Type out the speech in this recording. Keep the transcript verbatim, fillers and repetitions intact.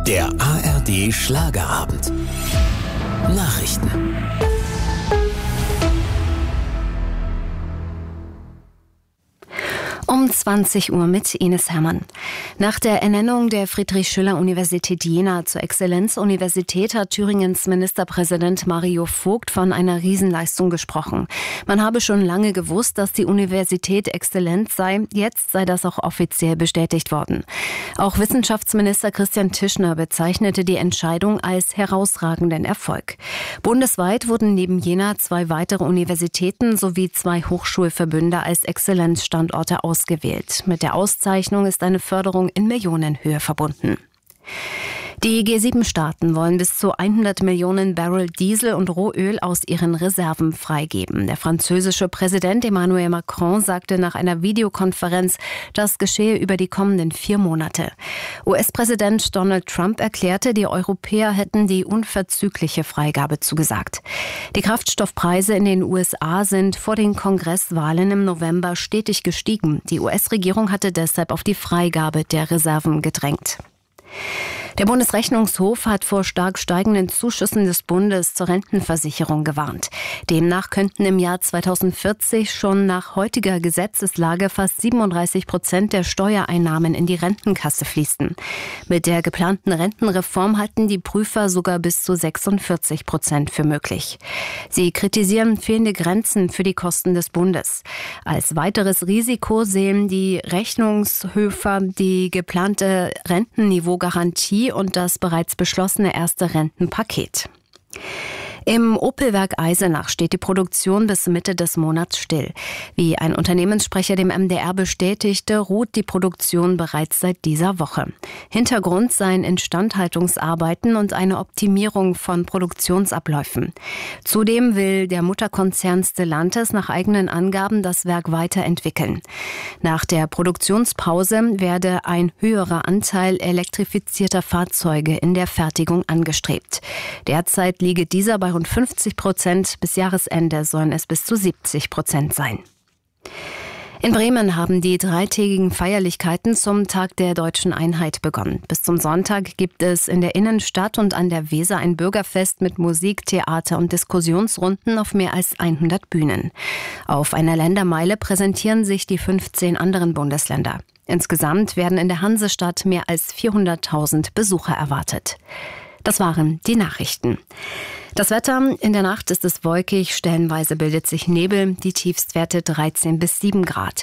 Der A R D Schlagerabend. Nachrichten. Um zwanzig Uhr mit Ines Herrmann. Nach der Ernennung der Friedrich-Schiller-Universität Jena zur Exzellenzuniversität hat Thüringens Ministerpräsident Mario Vogt von einer Riesenleistung gesprochen. Man habe schon lange gewusst, dass die Universität exzellent sei. Jetzt sei das auch offiziell bestätigt worden. Auch Wissenschaftsminister Christian Tischner bezeichnete die Entscheidung als herausragenden Erfolg. Bundesweit wurden neben Jena zwei weitere Universitäten sowie zwei Hochschulverbünde als Exzellenzstandorte ausgewählt. Gewählt. Mit der Auszeichnung ist eine Förderung in Millionenhöhe verbunden. Die G sieben Staaten wollen bis zu hundert Millionen Barrel Diesel und Rohöl aus ihren Reserven freigeben. Der französische Präsident Emmanuel Macron sagte nach einer Videokonferenz, das geschehe über die kommenden vier Monate. U S-Präsident Donald Trump erklärte, die Europäer hätten die unverzügliche Freigabe zugesagt. Die Kraftstoffpreise in den U S A sind vor den Kongresswahlen im November stetig gestiegen. Die U S-Regierung hatte deshalb auf die Freigabe der Reserven gedrängt. Der Bundesrechnungshof hat vor stark steigenden Zuschüssen des Bundes zur Rentenversicherung gewarnt. Demnach könnten im Jahr zweitausendvierzig schon nach heutiger Gesetzeslage fast siebenunddreißig Prozent der Steuereinnahmen in die Rentenkasse fließen. Mit der geplanten Rentenreform halten die Prüfer sogar bis zu sechsundvierzig Prozent für möglich. Sie kritisieren fehlende Grenzen für die Kosten des Bundes. Als weiteres Risiko sehen die Rechnungshöfer die geplante Rentenniveaugarantie und das bereits beschlossene erste Rentenpaket. Im Opel-Werk Eisenach steht die Produktion bis Mitte des Monats still. Wie ein Unternehmenssprecher dem M D R bestätigte, ruht die Produktion bereits seit dieser Woche. Hintergrund seien Instandhaltungsarbeiten und eine Optimierung von Produktionsabläufen. Zudem will der Mutterkonzern Stellantis nach eigenen Angaben das Werk weiterentwickeln. Nach der Produktionspause werde ein höherer Anteil elektrifizierter Fahrzeuge in der Fertigung angestrebt. Derzeit liege dieser bei rund fünfzig Prozent, bis Jahresende sollen es bis zu siebzig Prozent sein. In Bremen haben die dreitägigen Feierlichkeiten zum Tag der Deutschen Einheit begonnen. Bis zum Sonntag gibt es in der Innenstadt und an der Weser ein Bürgerfest mit Musik, Theater und Diskussionsrunden auf mehr als hundert Bühnen. Auf einer Ländermeile präsentieren sich die fünfzehn anderen Bundesländer. Insgesamt werden in der Hansestadt mehr als vierhunderttausend Besucher erwartet. Das waren die Nachrichten. Das Wetter: In der Nacht ist es wolkig, stellenweise bildet sich Nebel, die Tiefstwerte dreizehn bis sieben Grad.